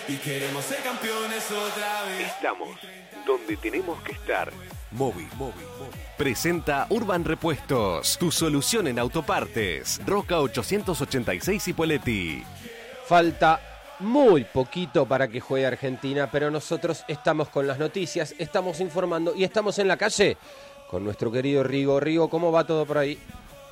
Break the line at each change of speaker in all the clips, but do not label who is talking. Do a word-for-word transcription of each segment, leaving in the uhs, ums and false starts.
y queremos ser campeones otra vez.
Estamos donde tenemos que estar. Móvil, móvil, móvil. Presenta Urban Repuestos, tu solución en autopartes. Roca ochocientos ochenta y seis Ipoleti.
Falta muy poquito para que juegue Argentina, pero nosotros estamos con las noticias, estamos informando y estamos en la calle con nuestro querido Rigo. Rigo, ¿cómo va todo por ahí?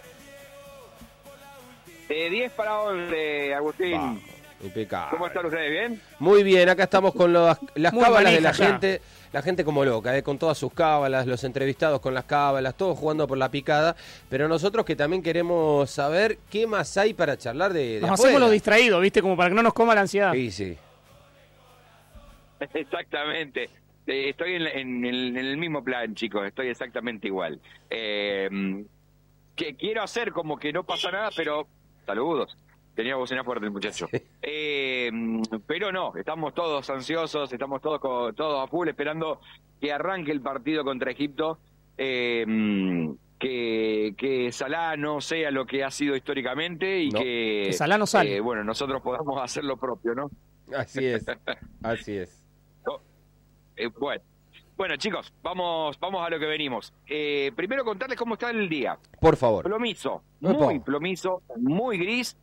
De diez para once, Agustín.
Bajo, impecable.
¿Cómo están ustedes? ¿Bien?
Muy bien, acá estamos con los, las
Muy
cábalas de la
manija ya.
gente, la gente como loca, eh, con todas sus cábalas, los entrevistados con las cábalas, todos jugando por la picada, pero nosotros que también queremos saber qué más hay para charlar de, de
Nos
afuera.
hacemos los distraídos, ¿viste? Como para que no nos coma la ansiedad.
Sí, sí.
Exactamente. Eh, estoy en, en el, en el mismo plan, chicos. Estoy exactamente igual. Eh, que quiero hacer como que no pasa nada, pero... Saludos. Tenía bocina fuerte el muchacho.
Sí.
Eh, pero no, estamos todos ansiosos, estamos todos co- todos a full esperando que arranque el partido contra Egipto. Eh, que, que Salah no sea lo que ha sido históricamente y
No.
que,
Que Salah no sale.
eh, bueno, nosotros podamos hacer lo propio, ¿no?
Así es, así es.
Eh, bueno. bueno, chicos, vamos vamos a lo que venimos. Eh, primero contarles cómo está el día.
Por favor.
Plomizo,
Epa.
muy plomizo, muy gris.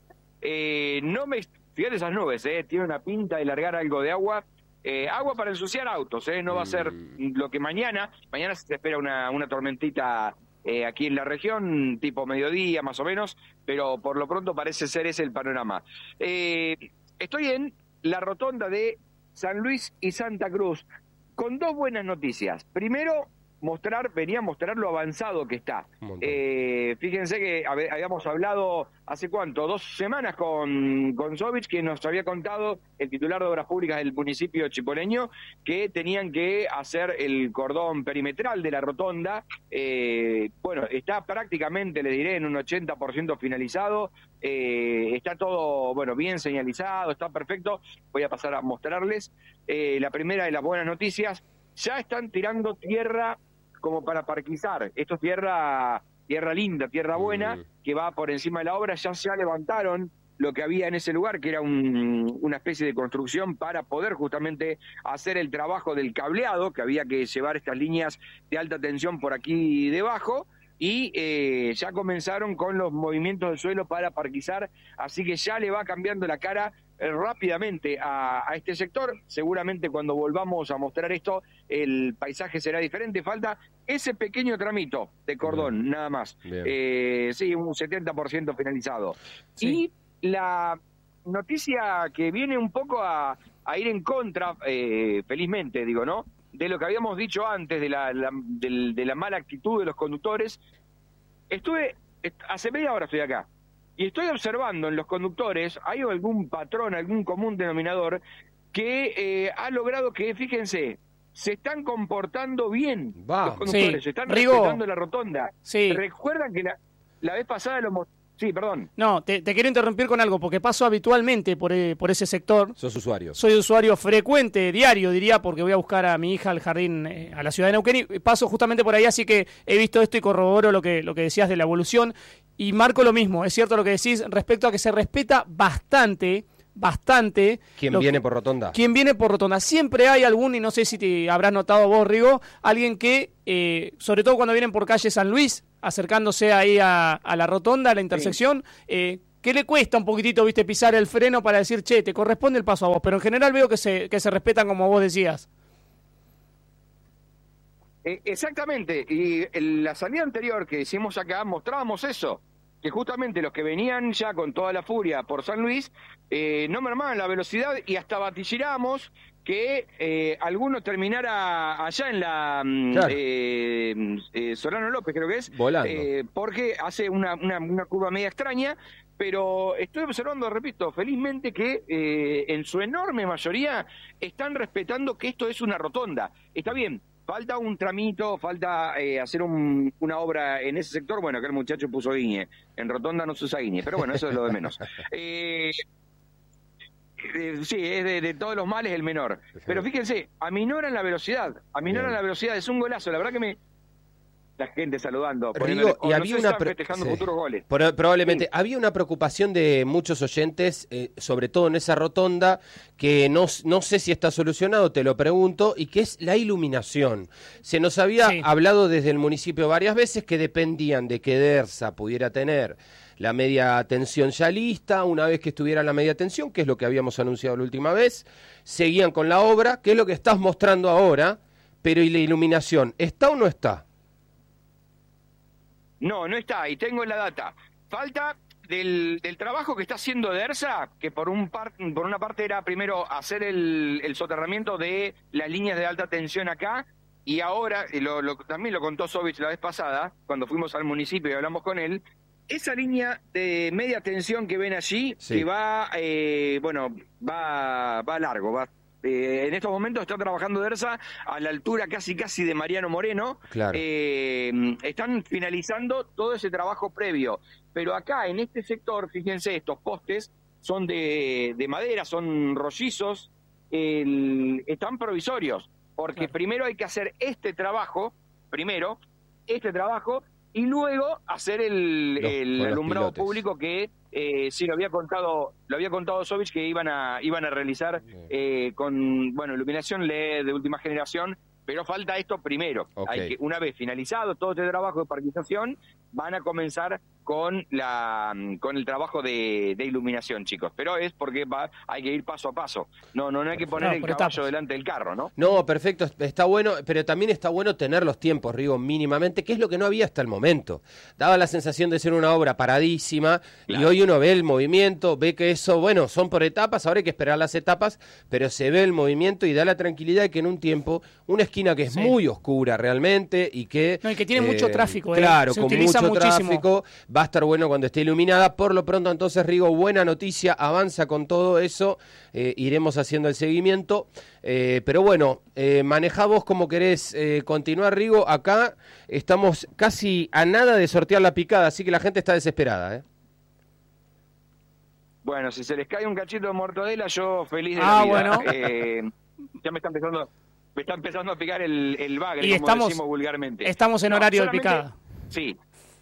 Eh, no me fíjate esas nubes, eh, tiene una pinta de largar algo de agua. Eh, agua para ensuciar autos, eh, no va a ser
Mm.
lo que mañana. Mañana se espera una, una tormentita eh, aquí en la región, tipo mediodía más o menos, pero por lo pronto parece ser ese el panorama. Eh, estoy en la rotonda de San Luis y Santa Cruz con dos buenas noticias. Primero, mostrar, venía a mostrar lo avanzado que está.
Un montón.
Eh, fíjense que hab- habíamos hablado hace cuánto, dos semanas con, con Sovich, que nos había contado, el titular de Obras Públicas del municipio chipoleño, que tenían que hacer el cordón perimetral de la rotonda. Eh, bueno, está prácticamente, le diré, en un ochenta por ciento finalizado. Eh, está todo, bueno, bien señalizado, está perfecto. Voy a pasar a mostrarles. Eh, la primera de las buenas noticias, ya están tirando tierra como para parquizar. Esto es tierra, tierra linda, tierra buena,
Mm.
que va por encima de la obra. Ya ya levantaron lo que había en ese lugar, que era un- una especie de construcción para poder justamente hacer el trabajo del cableado, que había que llevar estas líneas de alta tensión por aquí debajo. Y eh, ya comenzaron con los movimientos del suelo para parquizar, así que ya le va cambiando la cara eh, rápidamente a, a este sector. Seguramente cuando volvamos a mostrar esto, el paisaje será diferente. Falta ese pequeño tramito de cordón,
Bien.
nada más.
Bien.
Eh, sí, un setenta por ciento finalizado.
Sí.
Y la noticia que viene un poco a, a ir en contra, eh, felizmente digo, ¿no?, de lo que habíamos dicho antes, de la, la- del- de la mala actitud de los conductores. Estuve, est- hace media hora estoy acá, y estoy observando en los conductores, hay algún patrón, algún común denominador, que eh, ha logrado que, fíjense, se están comportando bien
Vamos.
los conductores,
Sí.
se están
Rigo.
respetando la rotonda.
Sí.
¿Recuerdan que la, la vez pasada lo... mo- Sí, perdón.
No, te, te quiero interrumpir con algo, porque paso habitualmente por, eh, por ese sector.
Sos usuario.
Soy usuario frecuente, diario diría, porque voy a buscar a mi hija al jardín, eh, a la ciudad de Neuquén, y paso justamente por ahí, así que he visto esto y corroboro lo que, lo que decías de la evolución. Y marco lo mismo, es cierto lo que decís respecto a que se respeta bastante, bastante...
¿Quién
lo
viene
que-
por rotonda?
Quien viene por rotonda. Siempre hay algún, y no sé si te habrás notado vos, Rigo, alguien que, eh, sobre todo cuando vienen por calle San Luis, acercándose ahí a, a la rotonda, a la intersección, eh, que le cuesta un poquitito, viste, pisar el freno para decir, che, te corresponde el paso a vos. Pero en general veo que se, que se respetan como vos decías.
Eh, exactamente, y en la salida anterior que hicimos acá mostrábamos eso, que justamente los que venían ya con toda la furia por San Luis eh, no mermaban la velocidad y hasta vaticilamos que eh, alguno terminara allá en la mm,
Claro.
eh, eh, Solano López, creo que es,
Volando.
eh, porque hace una, una, una curva media extraña, pero estoy observando, repito, felizmente que eh, en su enorme mayoría están respetando que esto es una rotonda. Está bien, falta un tramito, falta eh, hacer un- una obra en ese sector. Bueno, acá el muchacho puso guiñe, en rotonda no se usa guiñe, pero bueno, eso es lo de menos. Eh, eh, sí, es de, de todos los males el menor. Pero fíjense, aminoran la velocidad, aminoran
Bien.
la velocidad, es un golazo, la verdad que me... la gente saludando.
Rigo, y
no
había
sé,
una
están festejando
sí.
futuros goles.
Por, probablemente.
Sí.
Había una preocupación de muchos oyentes, eh, sobre todo en esa rotonda, que no, no sé si está solucionado, te lo pregunto, y que es la iluminación. Se nos había
Sí.
hablado desde el municipio varias veces que dependían de que DERSA pudiera tener la media tensión ya lista. Una vez que estuviera la media tensión, que es lo que habíamos anunciado la última vez, seguían con la obra, que es lo que estás mostrando ahora, pero ¿y la iluminación? ¿Está o no está?
No, no está, y tengo la data. Falta del, del trabajo que está haciendo DERSA, que por un par, por una parte era primero hacer el, el soterramiento de las líneas de alta tensión acá, y ahora, y lo, lo, también lo contó Sovich la vez pasada, cuando fuimos al municipio y hablamos con él, esa línea de media tensión que ven allí,
Sí.
que va, eh, bueno, va, va largo, va Eh, en estos momentos está trabajando DERSA a la altura casi casi de Mariano Moreno.
Claro.
Eh, están finalizando todo ese trabajo previo. Pero acá, en este sector, fíjense, estos postes son de, de madera, son rollizos, el, están provisorios. Porque
Claro.
primero hay que hacer este trabajo, primero, este trabajo, y luego hacer el,
Los-
el
con los
alumbrado
pilotes.
público que eh, sí lo había contado lo había contado Sovich que iban a iban a realizar eh, con bueno iluminación L E D de última generación, pero falta esto primero.
Ok.
Hay que, una vez finalizado todo este trabajo de parquización, van a comenzar con la con el trabajo de, de iluminación, chicos, pero es porque va, hay que ir paso a paso. No, no, no hay que poner
No,
el
por
caballo
etapas.
delante del carro, ¿no?
No, perfecto, está bueno, pero también está bueno tener los tiempos, Rigo, mínimamente, que es lo que no había hasta el momento. Daba la sensación de ser una obra paradísima,
Claro.
y hoy uno ve el movimiento, ve que eso, bueno, son por etapas, ahora hay que esperar las etapas, pero se ve el movimiento y da la tranquilidad de que en un tiempo, una esquina que es
Sí.
muy oscura realmente, y que...
No, y que tiene mucho tráfico, ¿eh?
Claro,
Se
con
utiliza
mucho
muchísimo.
tráfico, va a estar bueno cuando esté iluminada. Por lo pronto, entonces, Rigo, buena noticia, avanza con todo eso, eh, iremos haciendo el seguimiento, eh, pero bueno, eh, manejá vos como querés eh, continuar, Rigo. Acá estamos casi a nada de sortear la picada, así que la gente está desesperada, ¿eh?
Bueno, si se les cae un cachito de mortadela, yo feliz de
Ah,
la vida.
bueno.
Eh, ya me está empezando me está empezando a picar el, el bagre,
Y
como
estamos-
decimos vulgarmente.
Estamos en
No,
horario de
solamente-
picada.
Sí.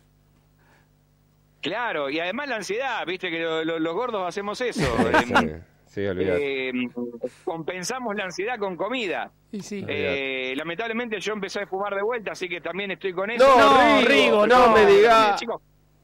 Claro, y además la ansiedad, viste que lo- lo- los gordos hacemos eso. eh,
sí, olvidate.
eh, compensamos la ansiedad con comida.
Y sí.
Eh, lamentablemente yo empecé a fumar de vuelta, así que también estoy con eso.
No,
No,
Rigo,
Rigo,
no,
no.
me digas.
Chicos.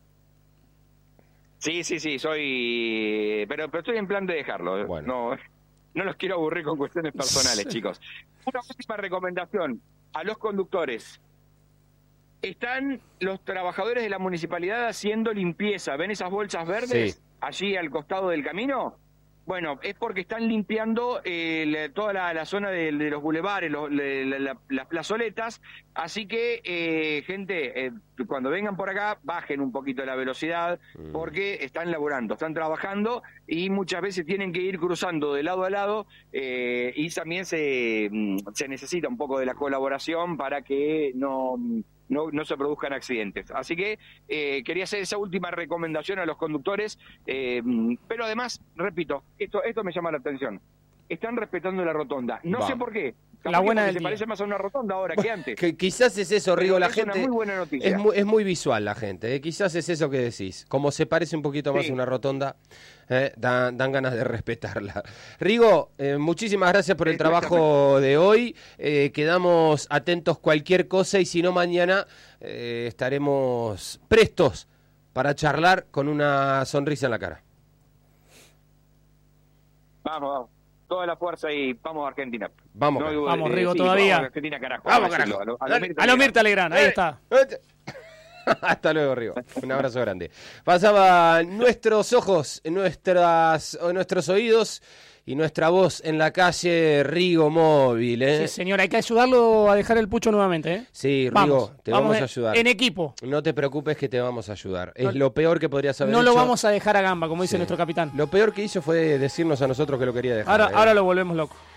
Sí, sí, sí, soy... Pero, pero estoy en plan de dejarlo.
Bueno.
No, no los quiero aburrir con cuestiones personales, chicos. Una última recomendación a los conductores. Están los trabajadores de la municipalidad haciendo limpieza. ¿Ven esas bolsas verdes
Sí.
allí al costado del camino? Bueno, es porque están limpiando eh, la- toda la, la zona de, de los bulevares, los- le- la- la- las plazoletas. Así que, eh, gente, eh, cuando vengan por acá, bajen un poquito la velocidad, porque están laburando, están trabajando y muchas veces tienen que ir cruzando de lado a lado, eh, y también se, mm, se necesita un poco de la colaboración para que no... No, no se produzcan accidentes. Así que eh, quería hacer esa última recomendación a los conductores, eh, pero además, repito, esto, esto me llama la atención. Están respetando la rotonda. No
Vamos.
sé por qué. Capaz
La
que
buena
porque
del
se
día.
parece más a una rotonda ahora que antes.
Que quizás es eso, Rigo,
Pero
la
es
gente...
una muy buena noticia.
Es muy, es muy visual la gente, ¿eh? Quizás es eso que decís. Como se parece un poquito más
Sí.
a una rotonda, eh, dan, dan ganas de respetarla. Rigo, eh, muchísimas gracias por el trabajo de hoy. Eh, quedamos atentos cualquier cosa y si no mañana eh, estaremos prestos para charlar con una sonrisa en la cara.
Vamos, vamos. Toda la fuerza y vamos a Argentina.
Vamos,
No hay
carajo.
duda
Vamos,
de-
Rigo,
sí,
todavía.
Vamos a Argentina, carajo.
Vamos,
a decirlo,
carajo.
a lo- a lo
Dale.
Mirta
A lo
Legrand.
Mirta Legrand, ahí está.
Hasta luego, Rigo. Un abrazo grande. Pasaba nuestros ojos, nuestras, nuestros oídos y nuestra voz en la calle, Rigo Móvil, ¿eh?
Sí, señor, hay que ayudarlo a dejar el pucho nuevamente, ¿eh?
Sí, Rigo,
Vamos,
te vamos,
en-
a ayudar.
En equipo.
No te preocupes que te vamos a ayudar. Es
No-
lo peor que podrías haber
No lo
hecho.
vamos a dejar a gamba, como dice
Sí.
nuestro capitán.
Lo peor que hizo fue decirnos a nosotros que lo quería dejar.
Ahora,
¿eh?
ahora lo volvemos loco.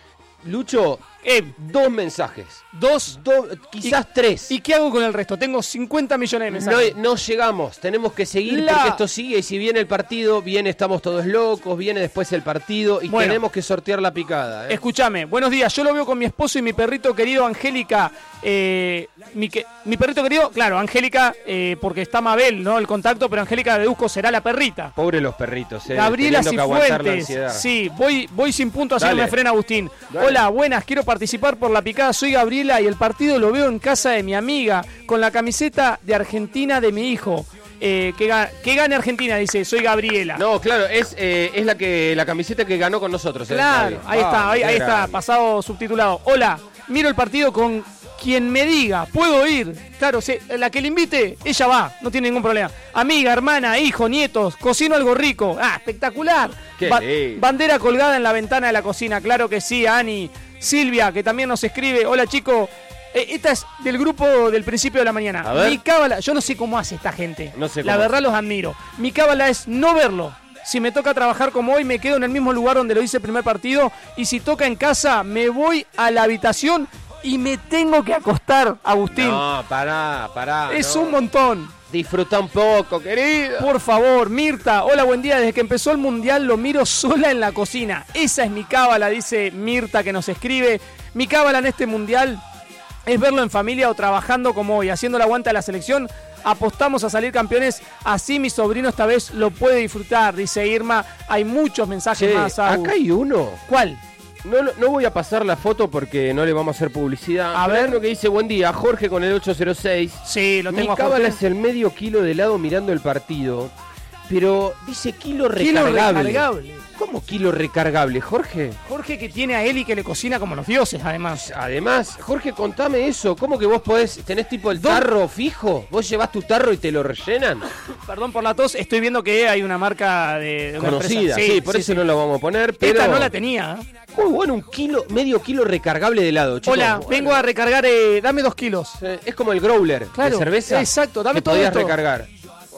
Lucho,
Eh,
dos mensajes.
dos.
Dos, quizás
y,
tres.
¿Y qué hago con el resto? Tengo cincuenta millones de
No,
mensajes.
no llegamos, tenemos que seguir
La-
porque esto sigue y si viene el partido, viene Estamos Todos Locos, viene después el partido y
Bueno.
tenemos que sortear la picada. ¿eh?
Escúchame, buenos días. Yo lo veo con mi esposo y mi perrito querido Angélica. Eh, mi, que- mi perrito querido, claro, Angélica, eh, porque está Mabel, ¿no? El contacto, pero Angélica deduzco será la perrita.
Pobre los perritos, eh,
Gabriela
teniendo que aguantar la
Cifuentes.
ansiedad.
Sí, voy, voy sin punto, así
Dale.
no me frena Agustín.
Dale.
Hola, buenas, quiero participar por la picada. Soy Gabriela y el partido lo veo en casa de mi amiga con la camiseta de Argentina de mi hijo. Eh, que, ga- que gane Argentina, dice, soy Gabriela.
No, claro, es, eh, es la que la camiseta que ganó con nosotros. eh,
Claro,
Gaby.
ahí está,
Ah,
ahí,
qué
ahí está,
grande.
pasado subtitulado. Hola, miro el partido con quien me diga, puedo ir. Claro, sí, la que le invite, ella va, no tiene ningún problema. Amiga, hermana, hijo, nietos, cocino algo rico. Ah, espectacular.
Qué
Ba-
lindo.
bandera colgada en la ventana de la cocina, claro que sí, Ani. Silvia, que también nos escribe, hola chico. Eh, esta es del grupo del principio de la mañana.
A ver.
Mi cábala, yo no sé cómo hace esta gente.
No sé
la
cómo
verdad los admiro. Mi cábala es no verlo. Si me toca trabajar como hoy, me quedo en el mismo lugar donde lo hice el primer partido. Y si toca en casa, me voy a la habitación y me tengo que acostar, Agustín.
No, pará, pará.
es
no.
un montón.
Disfruta un poco, querido.
Por favor, Mirta, hola, buen día. Desde que empezó el Mundial lo miro sola en la cocina. Esa es mi cábala, dice Mirta que nos escribe. Mi cábala en este Mundial es verlo en familia o trabajando como hoy, haciendo la aguanta de la selección. Apostamos a salir campeones, así mi sobrino esta vez lo puede disfrutar, dice Irma. Hay muchos mensajes
Che,
más. Agus.
acá hay uno.
¿Cuál?
No, lo- no voy a pasar la foto porque no le vamos a hacer publicidad.
A
Pero
ver.
hay uno que dice, buen día, Jorge con el ocho cero seis.
Sí, lo
Mi
tengo a
cábala
Jorge.
es el medio kilo de helado mirando el partido. Pero dice kilo
Kilo
recargable.
recargable.
¿Cómo kilo recargable, Jorge?
Jorge que tiene a Eli que le cocina como los dioses, además.
Además, Jorge, contame eso. ¿Cómo que vos podés, tenés tipo el
¿Dónde?
tarro fijo? ¿Vos llevás tu tarro y te lo rellenan?
Perdón por la tos, estoy viendo que hay una marca de, de una
Conocida,
empresa.
sí, por eso no lo vamos a poner, pero...
Esta no la tenía. ¿eh?
Muy bueno, un kilo, medio kilo recargable de helado, chicos.
Hola,
Bueno.
vengo a recargar, eh, dame dos kilos.
Eh, Es como el growler
Claro,
de cerveza.
exacto, dame
que
todo
podías
esto.
recargar.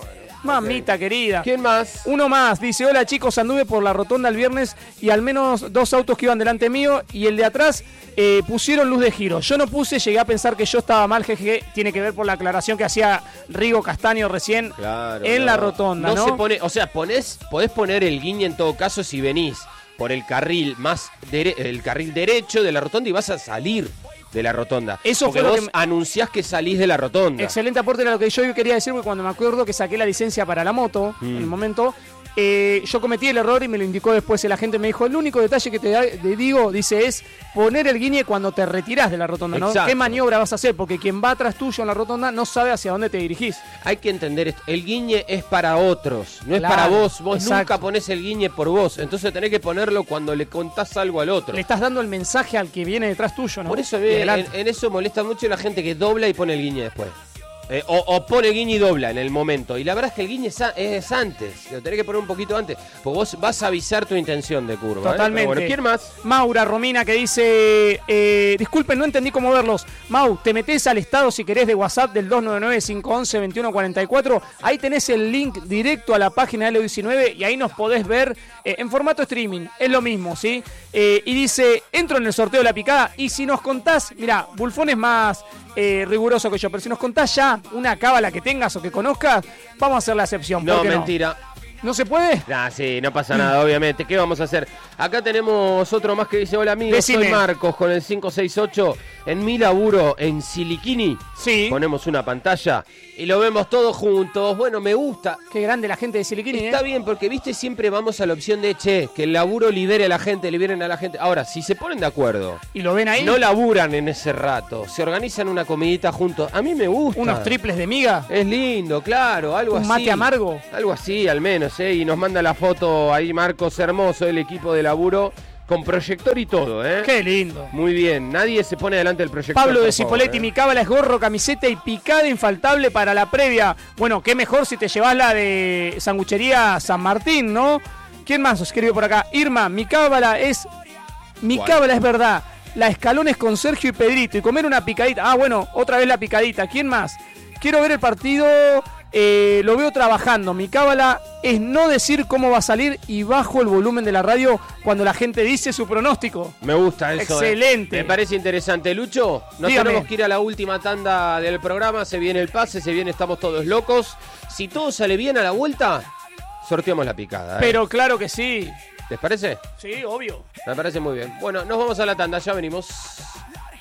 Mamita querida.
¿Quién más?
Uno más, dice, hola chicos, anduve por la rotonda el viernes y al menos dos autos que iban delante mío y el de atrás eh, pusieron luz de giro. Yo no puse, llegué a pensar que yo estaba mal, jeje, tiene que ver por la aclaración que hacía Rigo Castaño recién
Claro,
en
no.
la rotonda, ¿no?
se pone, o sea, ponés, podés poner el guiñe en todo caso si venís por el carril más dere- el carril derecho de la rotonda y vas a salir de la rotonda.
Eso
Porque
fue lo
vos
que me-
anunciás que salís de la rotonda.
Excelente aporte era lo que yo quería decir, porque cuando me acuerdo que saqué la licencia para la moto,
Mm.
en el momento, eh, yo cometí el error y me lo indicó después el agente. Me dijo, el único detalle que te, da- te digo, dice, es poner el guiñe cuando te retirás de la rotonda, ¿no?
Exacto.
¿Qué maniobra vas a hacer? Porque quien va atrás tuyo en la rotonda no sabe hacia dónde te dirigís.
Hay que entender esto. El guiñe es para otros, no es
Claro,
para vos. Vos
exacto.
nunca ponés el guiñe por vos. Entonces tenés que ponerlo cuando le contás algo al otro.
Le estás dando el mensaje al que viene detrás tuyo, ¿no?
Por eso
Y
ve,
adelante.
en, en eso molesta mucho la gente que dobla y pone el guiñe después. Eh, o, o pone el guiñe y dobla en el momento. Y la verdad es que el guiñe es, a- es antes. Lo tenés que poner un poquito antes. Porque vos vas a avisar tu intención de curva. ¿eh?
Totalmente.
Pero bueno, ¿quién más?
Maura Romina que dice, eh, disculpen, no entendí cómo verlos. Mau, te metés al estado si querés de WhatsApp del dos nueve nueve, cinco uno uno, dos uno cuatro cuatro. Ahí tenés el link directo a la página de L diecinueve y ahí nos podés ver eh, en formato streaming. Es lo mismo, ¿sí? Eh, y dice, entro en el sorteo de la picada y si nos contás, mira, Bulfón es más eh, riguroso que yo, pero si nos contás ya una cábala que tengas o que conozcas, vamos a hacer la excepción. ¿por
No,
qué
mentira.
¿No se puede?
Ah, sí, no pasa nada, obviamente. ¿Qué vamos a hacer? Acá tenemos otro más que dice, hola amigos,
Decime.
soy Marcos con el cinco seis ocho. En mi laburo en Siliquini.
Sí.
Ponemos una pantalla y lo vemos todos juntos. Bueno, me gusta.
Qué grande la gente de Siliquini,
Está
¿eh?
bien, porque viste, siempre vamos a la opción de, che, que el laburo libere a la gente, liberen a la gente. Ahora, si se ponen de acuerdo,
Y lo ven ahí,
no laburan en ese rato, se organizan una comidita juntos, a mí me gusta.
unos triples de miga.
Es lindo, claro, algo
Un
así.
mate amargo.
Algo así, al menos, ¿eh? Y nos manda la foto ahí, Marcos, hermoso, el equipo de laburo, con proyector y todo, ¿eh?
Qué lindo.
Muy bien, nadie se pone delante del proyector.
Pablo de
por favor,
Cipoletti,
¿eh?
mi cábala es gorro, camiseta y picada infaltable para la previa. Bueno, qué mejor si te llevas la de Sanguchería San Martín, ¿no? ¿Quién más os escribió por acá? Irma, mi cábala es... Mi
¿Cuál?
cábala es verdad. La escalones con Sergio y Pedrito y comer una picadita. Ah, bueno, otra vez la picadita. ¿Quién más? Quiero ver el partido eh, lo veo trabajando. Mi cábala es no decir cómo va a salir y bajo el volumen de la radio cuando la gente dice su pronóstico.
Me gusta eso.
Excelente.
Eh. Me parece interesante. Lucho, nos
Dígame.
tenemos que ir a la última tanda del programa. Se viene el pase, se viene Estamos Todos Locos. Si todo sale bien a la vuelta, sorteamos la picada. ¿eh?
Pero claro que sí.
¿Les parece?
Sí, obvio.
Me parece muy bien. Bueno, nos vamos a la tanda, ya venimos.